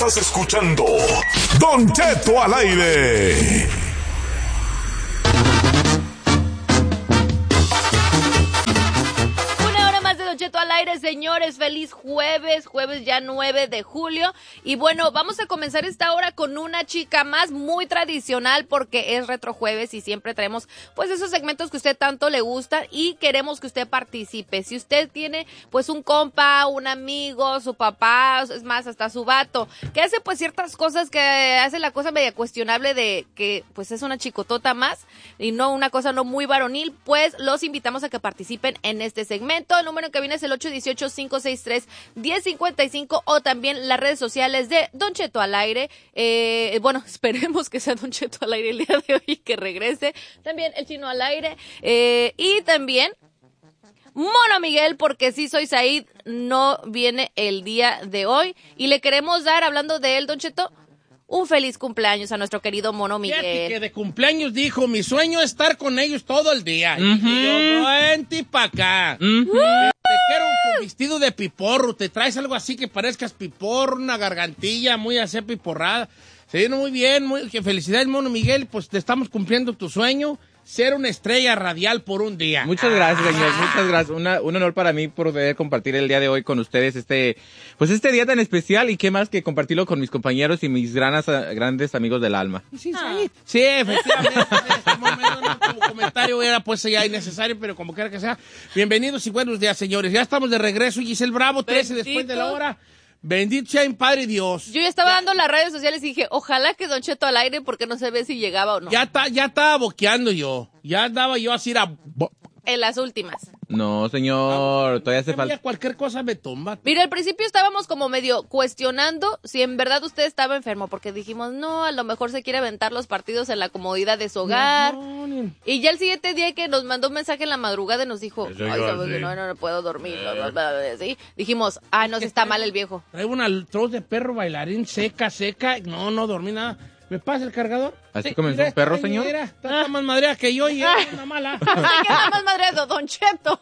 Estás escuchando Don Cheto al aire. Cheto al aire, señores, feliz jueves ya 9 de julio, y bueno, vamos a comenzar esta hora con una chica más, muy tradicional, porque es retrojueves y siempre traemos, pues, esos segmentos que a usted tanto le gustan y queremos que usted participe. Si usted tiene, pues, un compa, un amigo, su papá, es más, hasta su vato, que hace, pues, ciertas cosas, que hace la cosa media cuestionable de que, pues, es una chicotota más y no una cosa no muy varonil, pues, los invitamos a que participen en este segmento. El número que viene es el 818-563-1055, o también las redes sociales de Don Cheto al aire. Bueno, esperemos que sea Don Cheto al aire el día de hoy, que regrese. También el Chino al aire. Y también Mono Miguel, porque sí soy Said, no viene el día de hoy. Y le queremos dar, hablando de él, Don Cheto, un feliz cumpleaños a nuestro querido Mono Miguel. Fíjate que de cumpleaños dijo, mi sueño es estar con ellos todo el día. Y yo, vente pa' acá. Te quiero con vestido de piporro, te traes algo así que parezcas piporro, una gargantilla muy así piporrada. Se viene muy bien, que felicidades, Mono Miguel, pues te estamos cumpliendo tu sueño, ser una estrella radial por un día. Muchas gracias, señor, muchas gracias. Un honor para mí poder compartir el día de hoy con ustedes este día tan especial, y qué más que compartirlo con mis compañeros y mis grandes amigos del alma. Sí, efectivamente. Como comentario era pues ya innecesario, pero como quiera que sea. Bienvenidos y buenos días, señores. Ya estamos de regreso. Giselle Bravo, 13 después de la hora. Bendito sea mi Padre Dios. Yo ya estaba dando las redes sociales y dije, ojalá que Don Cheto al aire, porque no se ve si llegaba o no. Ya estaba boqueando yo. Ya andaba yo así en las últimas. No, señor, todavía hace falta. Cualquier cosa me tumba. Mira, al principio estábamos como medio cuestionando si en verdad usted estaba enfermo, porque dijimos, no, a lo mejor se quiere aventar los partidos en la comodidad de su hogar. Y ya el siguiente día que nos mandó un mensaje en la madrugada y nos dijo, ay, sabes que no puedo dormir. ¿Sí? Dijimos, no, se está mal el viejo. Traigo una troz de perro bailarín seca. No dormí nada. ¿Me pasa el cargador? ¿Así sí, comenzó un perro, señor? Mira, está más madreada que yo y es una mala. Está más madreado, Don Cheto.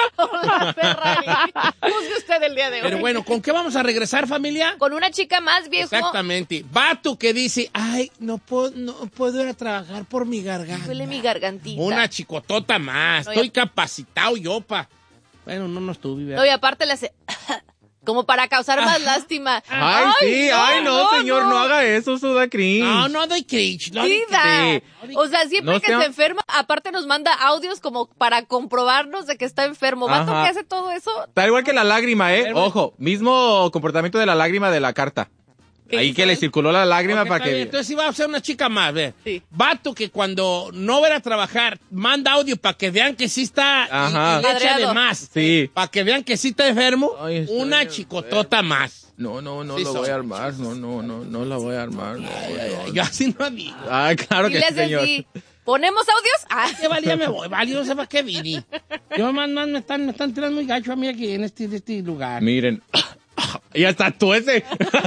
La perra ahí. Juzgue usted el día de hoy. Pero bueno, ¿con qué vamos a regresar, familia? Con una chica más, viejo. Exactamente. Vato que dice, ay, no puedo ir a trabajar por mi garganta. Duele mi gargantita. Una chicotota más. No, estoy capacitado yo, Bueno, no estuve. ¿Verdad? No, y aparte le hace... como para causar más lástima. Ay, sí, no, señor, no haga eso, suda cringe. No doy cringe. Sí, da. O sea, siempre que se enferma, aparte nos manda audios como para comprobarnos de que está enfermo. ¿Vato que hace todo eso? Está igual que la lágrima, Ojo, mismo comportamiento de la lágrima de la carta. Ahí que le circuló la lágrima para que... Entonces sí va a ser una chica más, ve. Sí. Vato que cuando no va a trabajar, manda audio para que vean que sí está... Y le echa de más. Sí. Para que vean que sí está enfermo. Ay, una chicotota más. No, sí, lo voy a armar. No la voy a armar. Yo así no digo. Claro que sí, señor. ¿Ponemos audios? ¿Qué valía me voy? Vale, no sé para qué vine. Yo más me están tirando muy gacho a mí aquí en este lugar. Miren... Y hasta tú ese.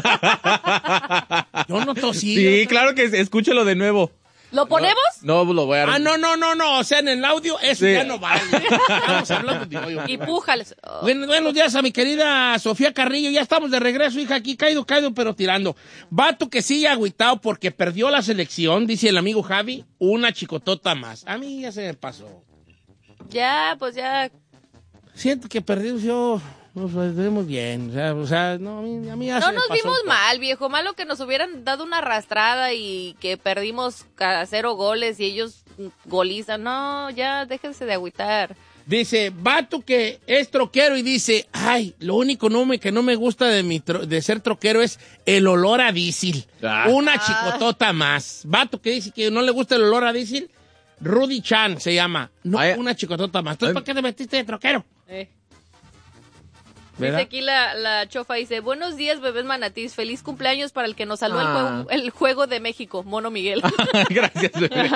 Yo no tosí. Sí, claro que escúchelo de nuevo. ¿Lo ponemos? No, lo voy a... no. O sea, en el audio eso ya no vale. Estamos hablando de hoy. Y pújales. Buenos días a mi querida Sofía Carrillo. Ya estamos de regreso, hija, aquí caído, pero tirando. Vato que sigue agüitado porque perdió la selección, dice el amigo Javi, una chicotota más. A mí ya se me pasó. Ya, pues ya. Siento que perdimos yo... Nos vemos bien, o sea, no, a mí ya no se nos pasó vimos mal, viejo, malo que nos hubieran dado una arrastrada y que perdimos 0 goles y ellos golizan. No, ya, déjense de agüitar. Dice, vato que es troquero y dice, ay, lo único que no me gusta de ser troquero es el olor a diésel. Una chicotota más. Vato que dice que no le gusta el olor a diésel, Rudy Chan se llama. No, una chicotota más. ¿Tú para qué te metiste de troquero? ¿Verdad? Dice aquí la chofa, dice, buenos días, bebés manatís, feliz cumpleaños para el que nos salvó el juego de México, Mono Miguel. Gracias.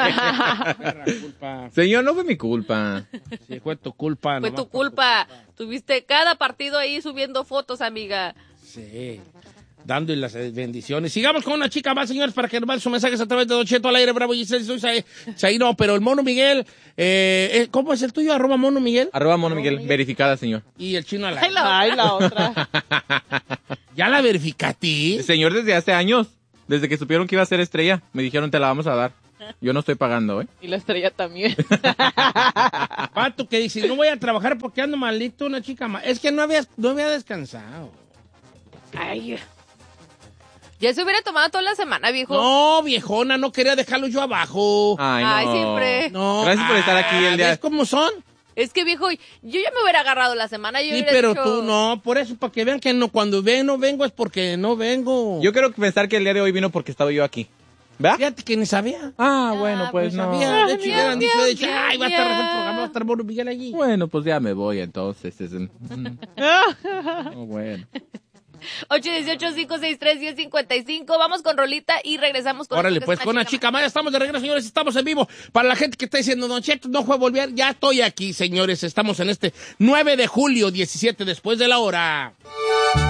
Señor, no fue mi culpa. Sí, fue tu culpa. Fue tu culpa. Tuviste cada partido ahí subiendo fotos, amiga. Sí. Dándole las bendiciones. Sigamos con una chica más, señores, para que nos manden sus mensajes a través de Don Cheto al aire, Bravo Giselle, soy no, pero el Mono Miguel, ¿cómo es el tuyo? ¿Arroba Mono Miguel? Arroba Mono Miguel, verificada, señor. Y el Chino al aire. Ay, la otra. ¿Ya la verificaste? Señor, desde hace años, desde que supieron que iba a ser estrella, me dijeron te la vamos a dar. Yo no estoy pagando, ¿eh? Y la estrella también. Pato que dice, no voy a trabajar porque ando malito, una chica más. Es que no había descansado. Ay, ya se hubiera tomado toda la semana, viejo. No, viejona, no quería dejarlo yo abajo. Ay, no. Ay, siempre. No. Gracias por estar aquí el día. ¿Ves cómo son? Es que, viejo, yo ya me hubiera agarrado la semana. Yo Sí, hubiera pero dicho- tú no, por eso, para que vean que no, cuando no vengo es porque no vengo. Yo quiero pensar que el día de hoy vino porque estaba yo aquí. ¿Verdad? Fíjate que ni sabía. Ah, bueno, pues No no. sabía. De hecho, Miau, ya hubieran dicho, miau, ay, va a estar miau. mejor el programa, va a estar bueno Miguel allí. Bueno, pues ya me voy entonces. Oh, bueno. 818-563-1055. Vamos con rolita y regresamos con... Órale, esto que pues es con una chica más, ya estamos de regreso, señores, estamos en vivo. Para la gente que está diciendo, Don Cheto, no fue a volver, ya estoy aquí, señores, estamos en este 9 de julio, 17 después de la hora.